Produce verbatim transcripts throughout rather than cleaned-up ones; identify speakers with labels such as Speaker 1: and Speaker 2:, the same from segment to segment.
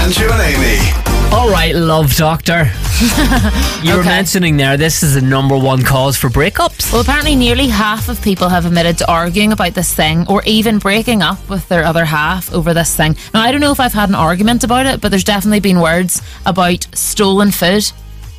Speaker 1: Andrew and Amy.
Speaker 2: All right, love doctor. You were
Speaker 3: Okay.
Speaker 2: mentioning there, this is the number one cause for breakups.
Speaker 3: Well, apparently nearly half of people have admitted to arguing about this thing or even breaking up with their other half over this thing. Now, I don't know if I've had an argument about it, but there's definitely been words about stolen food.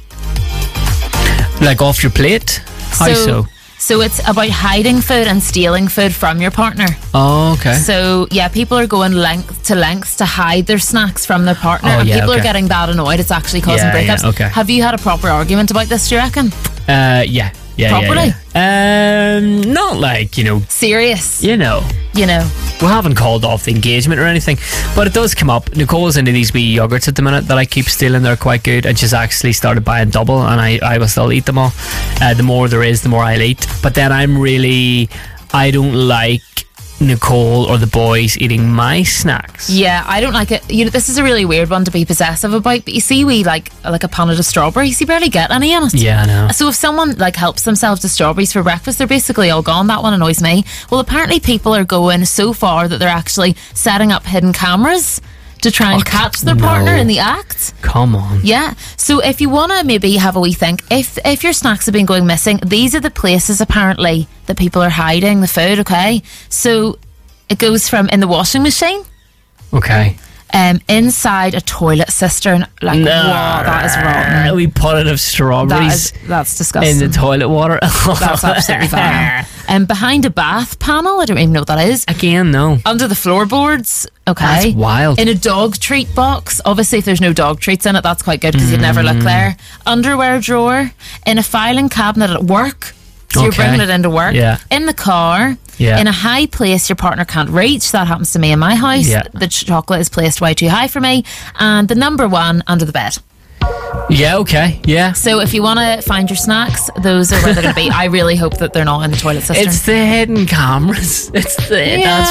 Speaker 2: Like off your plate? How so?
Speaker 3: So it's about hiding food and stealing food from your partner.
Speaker 2: Oh, okay.
Speaker 3: So, yeah, people are going length to lengths to hide their snacks from their partner.
Speaker 2: Oh,
Speaker 3: and
Speaker 2: yeah,
Speaker 3: people
Speaker 2: okay.
Speaker 3: are getting that annoyed. It's actually causing
Speaker 2: Yeah, yeah,
Speaker 3: breakups.
Speaker 2: okay.
Speaker 3: Have you had a proper argument about this, do you reckon?
Speaker 2: Uh, yeah. Yeah,
Speaker 3: Properly?
Speaker 2: yeah, yeah. Um, not like, you know,
Speaker 3: Serious,
Speaker 2: you know.
Speaker 3: you know.
Speaker 2: We haven't called off the engagement or anything, but it does come up. Nicole's into these wee yogurts at the minute that I keep stealing. They're quite good, and she's actually started buying double, and I, I will still eat them all. Uh, the more there is, the more I'll eat. But then I'm really, I don't like Nicole or the boys eating my snacks.
Speaker 3: Yeah, I don't like it. You know, this is a really weird one to be possessive about, but you see, we like like a punnet of strawberries. You barely get any in it.
Speaker 2: Yeah, I know.
Speaker 3: So if someone like helps themselves to strawberries for breakfast, they're basically all gone. That one annoys me. Well, apparently people are going so far that they're actually setting up hidden cameras to try and
Speaker 2: Oh,
Speaker 3: catch their
Speaker 2: no.
Speaker 3: partner in the act.
Speaker 2: Come on.
Speaker 3: Yeah. So if you want to maybe have a wee think, if if your snacks have been going missing, these are the places apparently that people are hiding the food, okay? So it goes from in the washing machine,
Speaker 2: Okay.
Speaker 3: um, inside a toilet cistern. Like,
Speaker 2: No,
Speaker 3: wow, that is rotten.
Speaker 2: We put it of
Speaker 3: That
Speaker 2: strawberries
Speaker 3: is, that's disgusting.
Speaker 2: in the toilet water.
Speaker 3: That's absolutely vile. And um, behind a bath panel, I don't even know what that is.
Speaker 2: Again, no.
Speaker 3: Under the floorboards, okay.
Speaker 2: That's wild.
Speaker 3: In a dog treat box, obviously if there's no dog treats in it, that's quite good because you'd never
Speaker 2: Mm.
Speaker 3: look there. Underwear drawer, in a filing cabinet at work, so you're
Speaker 2: Okay.
Speaker 3: bringing it into work.
Speaker 2: Yeah.
Speaker 3: In the car,
Speaker 2: Yeah.
Speaker 3: in a high place your partner can't reach. That happens to me in my house.
Speaker 2: Yeah.
Speaker 3: The chocolate is placed way too high for me. And the number one, under the bed.
Speaker 2: Yeah, okay. Yeah.
Speaker 3: So if you want to find your snacks, those are where they're going to be. I really hope that they're not in the toilet cistern.
Speaker 2: It's the hidden cameras. It's the
Speaker 3: Yeah.
Speaker 2: that's